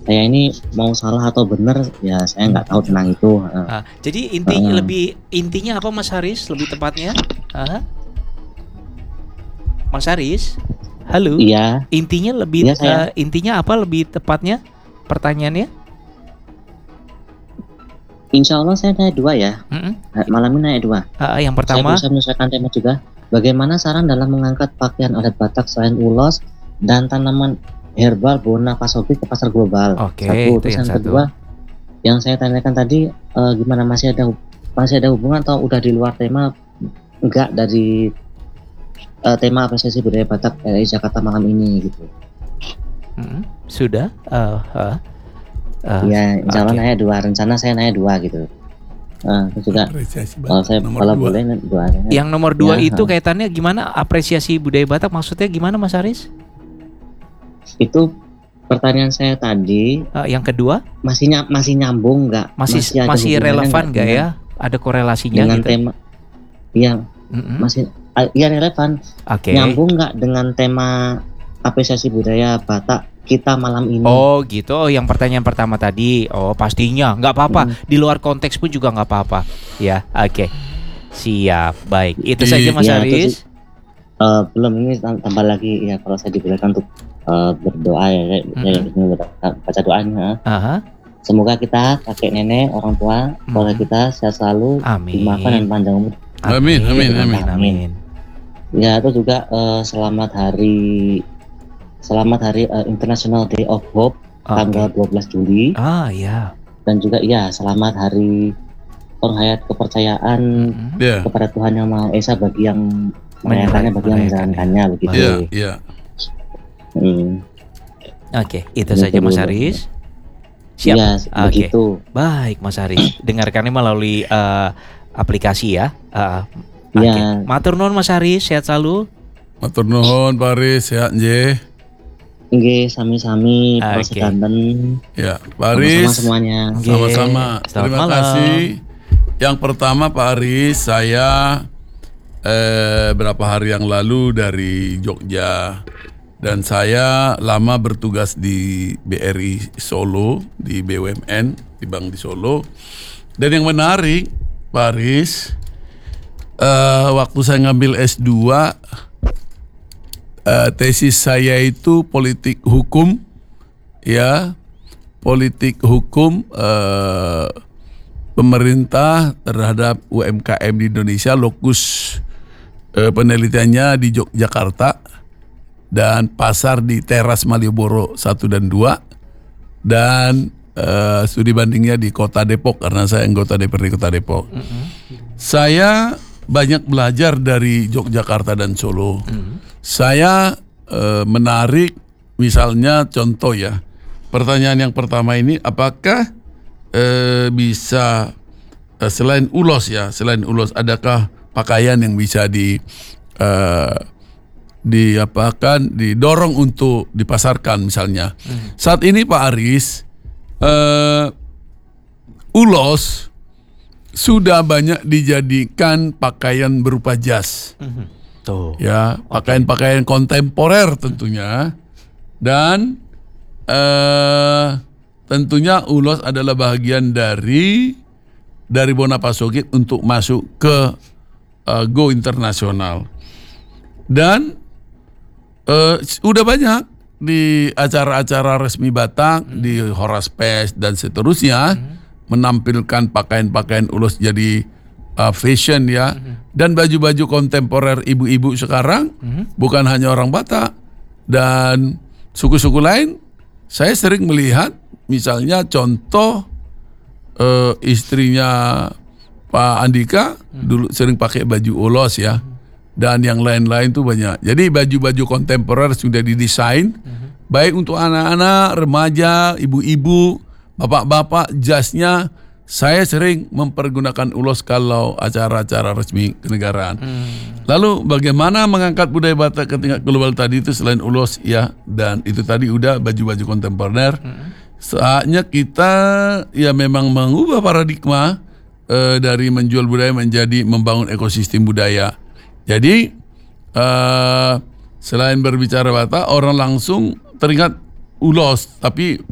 saya ini mau salah atau benar ya saya nggak tahu tentang itu. Jadi intinya apa Mas Haris lebih tepatnya? Mas Haris, halo. Iya. Intinya intinya apa lebih tepatnya pertanyaannya? Insya Allah saya naik 2 ya. Malam ini naik 2. Yang pertama. Saya bisa menyelesaikan tema juga. Bagaimana saran dalam mengangkat pakaian adat Batak selain ulos dan tanaman herbal Bona Pasogi ke pasar global? Oke, Terus yang kedua, yang saya tanyakan tadi, gimana masih ada hubungan atau udah di luar tema? Enggak, dari tema apresiasi budaya Batak RRI Jakarta malam ini gitu. Sudah? Ya, insya Allah naik 2. Rencana saya naik 2 gitu. Terus juga kalau boleh 2. Yang nomor 2 itu kaitannya gimana? Apresiasi budaya Batak maksudnya gimana Mas Haris? Itu pertanyaan saya tadi. Yang kedua? Masih nyambung nggak? Masih relevan nggak ya? Ada korelasinya dengan gitu? Tema? Iya, masih. Iya relevan. Nyambung nggak dengan tema apresiasi budaya Batak kita malam ini? Oh gitu. Oh, yang pertanyaan pertama tadi. Oh pastinya nggak apa-apa. Di luar konteks pun juga nggak apa-apa. Ya, oke. Siap. Baik. Itu saja Mas Haris. Belum, ini tambah lagi ya, kalau saya dibolehkan untuk berdoa ya, baca doanya. Semoga kita, kakek nenek, orang tua, keluarga kita sehat selalu, dimaafkan dan panjang umur. Amin. Ya, itu juga selamat hari International Day of Hope tanggal 12 Juli. Ya. Dan juga selamat hari penghayat kepercayaan kepada Tuhan Yang Maha Esa bagi yang merayakannya, bagi yang menjalankannya begitu. Iya. Oke, itu saja Mas Haris. Siap. Ya, begitu. Baik Mas Haris, dengarkannya melalui aplikasi ya. Matur nuwun Mas Haris, sehat selalu. Matur nuwun Pak Haris, sehat nggih. Nggih, sami-sami Pak Sedanten. Ya, Pak Haris. Semuanya. Sama-sama. Terima kasih. Yang pertama Pak Haris, saya berapa hari yang lalu dari Jogja, dan saya lama bertugas di BRI Solo, di BUMN, di Bank di Solo. Dan yang menarik Pak Haris, waktu saya ngambil S2, tesis saya itu politik hukum pemerintah terhadap UMKM di Indonesia. Lokus penelitiannya di Yogyakarta dan pasar di Teras Malioboro 1 dan 2, dan studi bandingnya di Kota Depok karena saya anggota DPRD Kota Depok. Saya banyak belajar dari Yogyakarta dan Solo. Saya menarik, misalnya contoh ya, pertanyaan yang pertama ini, apakah bisa selain ulos, adakah pakaian yang bisa didorong untuk dipasarkan misalnya? Saat ini Pak Haris, ulos sudah banyak dijadikan pakaian berupa jas. Ya, pakaian-pakaian kontemporer tentunya, dan tentunya ulos adalah bagian dari Bona Pasogi untuk masuk ke go internasional. Dan udah banyak di acara-acara resmi Batak, di Horaspes dan seterusnya, menampilkan pakaian-pakaian ulos jadi fashion ya. Dan baju-baju kontemporer ibu-ibu sekarang bukan hanya orang Batak dan suku-suku lain. Saya sering melihat misalnya contoh istrinya Pak Andika dulu sering pakai baju ulos ya. Dan yang lain-lain tuh banyak. Jadi baju-baju kontemporer sudah didesain baik untuk anak-anak, remaja, ibu-ibu, bapak-bapak, jasnya. Saya sering mempergunakan ulos kalau acara-acara resmi kenegaraan. Lalu bagaimana mengangkat budaya Batak ke tingkat global tadi itu selain ulos ya, dan itu tadi udah baju-baju kontemporer. Saatnya kita ya memang mengubah paradigma dari menjual budaya menjadi membangun ekosistem budaya. Jadi selain berbicara Batak, orang langsung teringat ulos, tapi